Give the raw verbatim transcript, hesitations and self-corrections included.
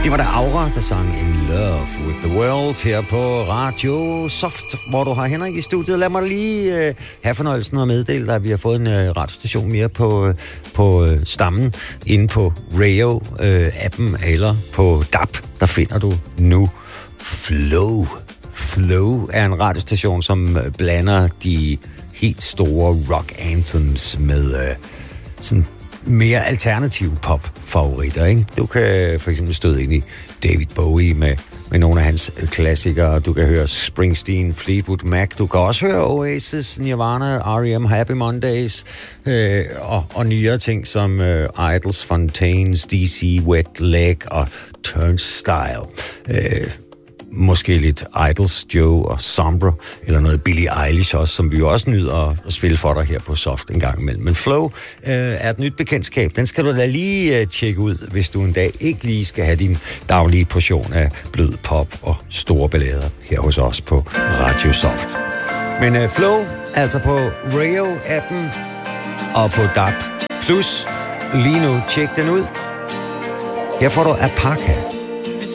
Det var der Aura, der sang In Love with the World her på Radio Soft, hvor du har Henrik i studiet. Lad mig lige øh, have fornøjelsen og meddele dig, at vi har fået en øh, radiostation mere på, øh, på øh, stammen inde på Rayo-appen øh, eller på D A B. Der finder du nu Flow. Flow er en radiostation, som øh, blander de helt store rock anthems med øh, sådan mere alternative pop-favoritter, ikke? Du kan for eksempel støde ind i David Bowie med, med nogle af hans klassikere. Du kan høre Springsteen, Fleetwood Mac. Du kan også høre Oasis, Nirvana, R E M, Happy Mondays øh, og, og nyere ting som øh, Idols, Fontaines, D C, Wet Leg og Turnstile. Øh, Måske lidt Idols, Joe og Sombra, eller noget Billie Eilish også, som vi jo også nyder at spille for dig her på Soft en gang imellem. Men Flow øh, er et nyt bekendtskab. Den skal du da lige øh, tjekke ud, hvis du en dag ikke lige skal have din daglige portion af blød pop og store ballader her hos os på Radio Soft. Men øh, Flow, altså på Rayo-appen og på D A B Plus. Lige nu, tjek den ud. Her får du Apaka.